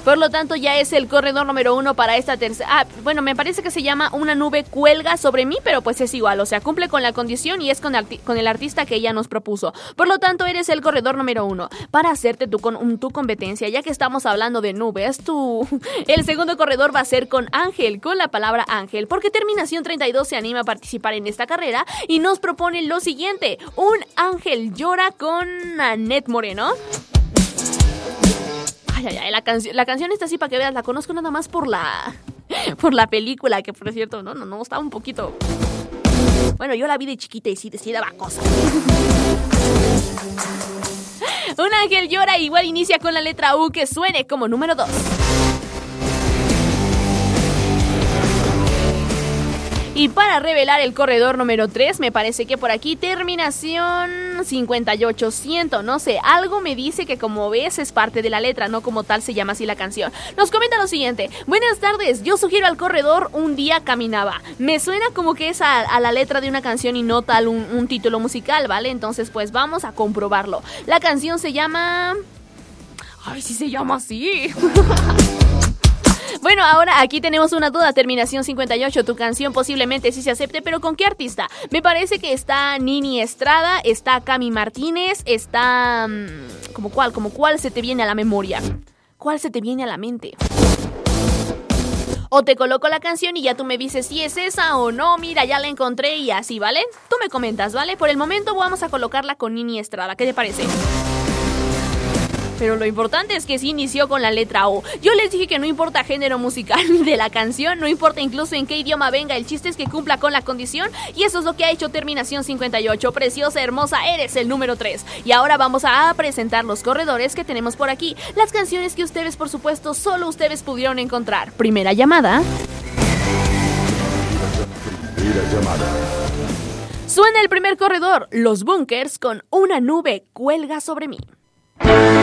Por lo tanto, ya es el corredor número 1 para esta tercera. Bueno, me parece que se llama Una nube cuelga sobre mí, pero pues es igual, o sea, cumple con la condición y es con el artista que ella nos propuso. Por lo tanto, eres el corredor número 1. Para hacerte tu competencia, ya que estamos hablando de nubes, el segundo corredor va a ser con Ángel, con la palabra ángel, porque Terminación 32 se anima a participar en esta carrera y nos propone lo siguiente: Un ángel llora con Annette Moreno. Ay, la canción está así para que veas, la conozco nada más por la película, que por cierto, no, estaba un poquito... Bueno, yo la vi de chiquita y sí daba cosas. Un ángel llora, igual inicia con la letra U, que suene como número 2. Y para revelar el corredor número 3, me parece que por aquí Terminación 58, no sé, algo me dice que como ves es parte de la letra, no como tal se llama así la canción. Nos comenta lo siguiente: buenas tardes, yo sugiero al corredor Un día caminaba. Me suena como que es a la letra de una canción y no tal un título musical, ¿vale? Entonces pues vamos a comprobarlo. La canción se llama... Ay, sí se llama así. Bueno, ahora aquí tenemos una duda. Terminación 58, tu canción posiblemente sí se acepte, pero ¿con qué artista? Me parece que está Nini Estrada, está Cami Martínez, está... ¿Cómo cuál se te viene a la memoria? ¿Cuál se te viene a la mente? O te coloco la canción y ya tú me dices si es esa o no. Mira, ya la encontré y así, ¿vale? Tú me comentas, ¿vale? Por el momento vamos a colocarla con Nini Estrada. ¿Qué te parece? Pero lo importante es que sí inició con la letra O. Yo les dije que no importa género musical de la canción, no importa incluso en qué idioma venga, el chiste es que cumpla con la condición, y eso es lo que ha hecho Terminación 58. Preciosa, hermosa, eres el número 3. Y ahora vamos a presentar los corredores que tenemos por aquí, las canciones que ustedes, por supuesto, solo ustedes pudieron encontrar. Primera llamada. Suena el primer corredor, Los Bunkers con Una nube cuelga sobre mí.